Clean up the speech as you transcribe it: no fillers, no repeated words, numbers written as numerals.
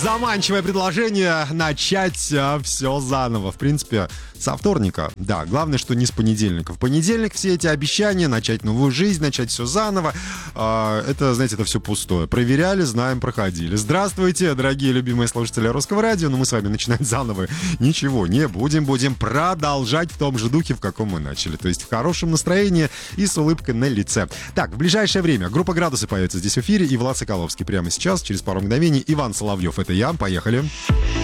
Заманчивое предложение начать все заново. В принципе, со вторника. Да, главное, что не с понедельника. В понедельник все эти обещания, начать новую жизнь, начать все заново, это, знаете, это все пустое. Проверяли, знаем, проходили. Здравствуйте, дорогие любимые слушатели Русского радио. Но мы с вами начинать заново ничего не будем. Будем продолжать в том же духе, в каком мы начали. То есть в хорошем настроении и с улыбкой на лице. Так, в ближайшее время группа «Градусы» появится здесь в эфире. И Влад Соколовский прямо сейчас, через пару мгновений. Иван Соловьев, это я. Поехали.